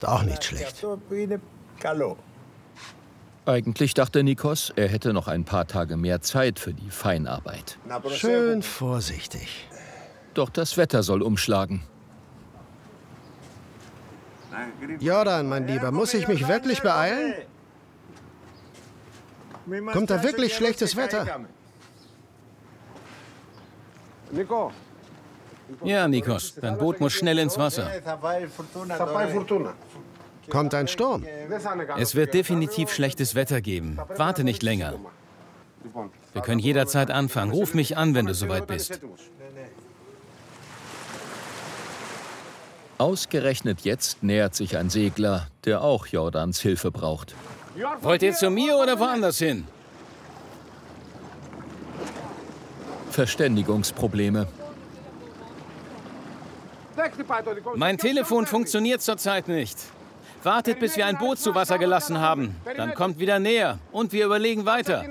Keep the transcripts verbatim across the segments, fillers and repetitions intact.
Auch nicht schlecht. Eigentlich dachte Nikos, er hätte noch ein paar Tage mehr Zeit für die Feinarbeit. Schön vorsichtig. Doch das Wetter soll umschlagen. Jordan, mein Lieber, muss ich mich wirklich beeilen? Kommt da wirklich schlechtes Wetter? Ja, Nikos, dein Boot muss schnell ins Wasser. Kommt ein Sturm? Es wird definitiv schlechtes Wetter geben. Warte nicht länger. Wir können jederzeit anfangen. Ruf mich an, wenn du soweit bist. Ausgerechnet jetzt nähert sich ein Segler, der auch Jordans Hilfe braucht. Wollt ihr zu mir oder woanders hin? Verständigungsprobleme. Mein Telefon funktioniert zurzeit nicht. Wartet, bis wir ein Boot zu Wasser gelassen haben. Dann kommt wieder näher und wir überlegen weiter.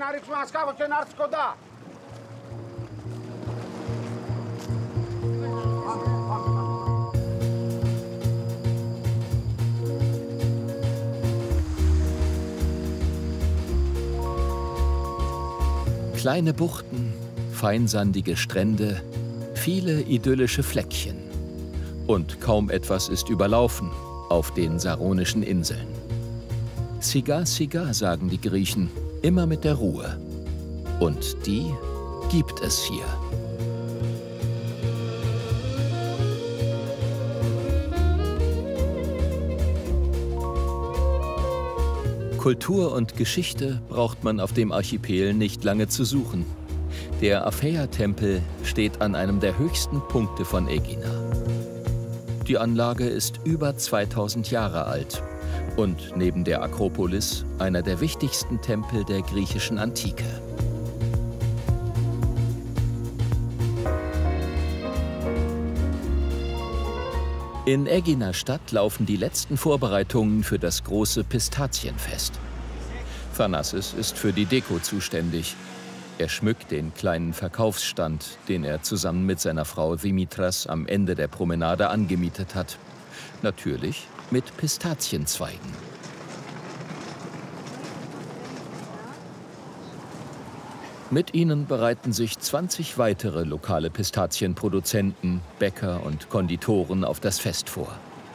Kleine Buchten, feinsandige Strände, viele idyllische Fleckchen. Und kaum etwas ist überlaufen auf den Saronischen Inseln. Siga, Siga, sagen die Griechen, immer mit der Ruhe. Und die gibt es hier. Kultur und Geschichte braucht man auf dem Archipel nicht lange zu suchen. Der Apheia-Tempel steht an einem der höchsten Punkte von Aegina. Die Anlage ist über zweitausend Jahre alt und neben der Akropolis einer der wichtigsten Tempel der griechischen Antike. In Aegina-Stadt laufen die letzten Vorbereitungen für das große Pistazienfest. Thanassis ist für die Deko zuständig. Er schmückt den kleinen Verkaufsstand, den er zusammen mit seiner Frau Dimitras am Ende der Promenade angemietet hat. Natürlich mit Pistazienzweigen. Mit ihnen bereiten sich zwanzig weitere lokale Pistazienproduzenten, Bäcker und Konditoren auf das Fest vor.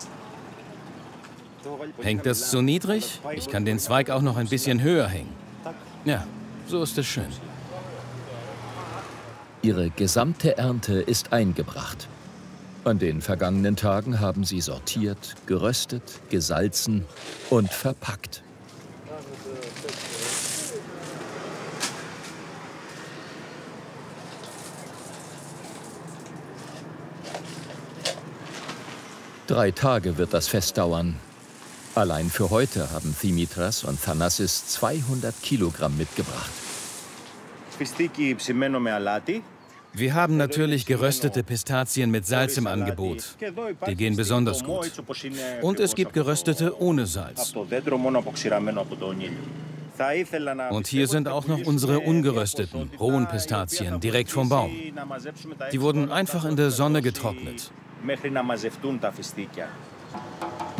Hängt das zu niedrig? Ich kann den Zweig auch noch ein bisschen höher hängen. Ja, so ist es schön. Ihre gesamte Ernte ist eingebracht. An den vergangenen Tagen haben sie sortiert, geröstet, gesalzen und verpackt. Drei Tage wird das Fest dauern. Allein für heute haben Dimitras und Thanassis zweihundert Kilogramm mitgebracht. Wir haben natürlich geröstete Pistazien mit Salz im Angebot. Die gehen besonders gut. Und es gibt geröstete ohne Salz. Und hier sind auch noch unsere ungerösteten, rohen Pistazien, direkt vom Baum. Die wurden einfach in der Sonne getrocknet.